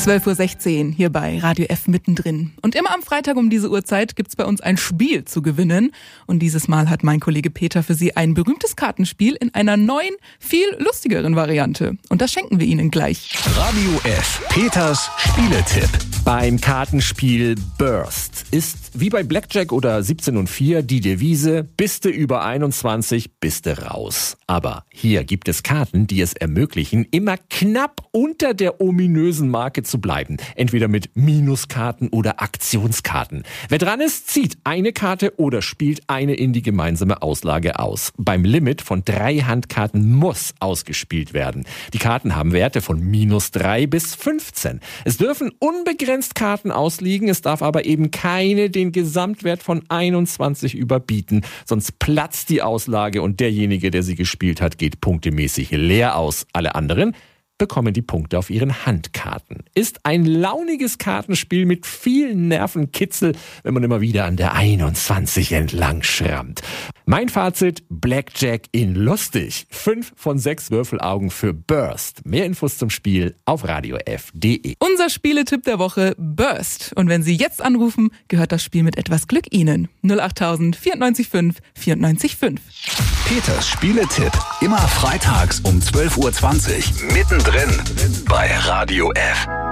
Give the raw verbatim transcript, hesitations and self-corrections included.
zwölf Uhr sechzehn hier bei Radio F mittendrin. Und immer am Freitag um diese Uhrzeit gibt's bei uns ein Spiel zu gewinnen. Und dieses Mal hat mein Kollege Peter für Sie ein berühmtes Kartenspiel in einer neuen, viel lustigeren Variante. Und das schenken wir Ihnen gleich. Radio F, Peters Spieletipp. Beim Kartenspiel Burst ist wie bei Blackjack oder siebzehn und vier die Devise: bist du über einundzwanzig, bist du raus. Aber hier gibt es Karten, die es ermöglichen, immer knapp unter der ominösen Marke zu bleiben. Entweder mit Minuskarten oder Aktionskarten. Wer dran ist, zieht eine Karte oder spielt eine in die gemeinsame Auslage aus. Beim Limit von drei Handkarten muss ausgespielt werden. Die Karten haben Werte von minus drei bis fünfzehn. Es dürfen unbegrenzt Karten ausliegen, es darf aber eben keine den Gesamtwert von einundzwanzig überbieten. Sonst platzt die Auslage und derjenige, der sie gespielt hat, geht punktemäßig leer aus. Alle anderen bekommen die Punkte auf ihren Handkarten. Ist ein launiges Kartenspiel mit viel Nervenkitzel, wenn man immer wieder an der einundzwanzig entlang schrammt. Mein Fazit: Blackjack in lustig. Fünf von sechs Würfelaugen für Burst. Mehr Infos zum Spiel auf radio f punkt de. Unser Spieletipp der Woche: Burst. Und wenn Sie jetzt anrufen, gehört das Spiel mit etwas Glück Ihnen. null acht tausend vierundneunzig fünf vierundneunzig fünf. Peters Spieletipp. Immer freitags um zwölf Uhr zwanzig. Mittendrin bei Radio F.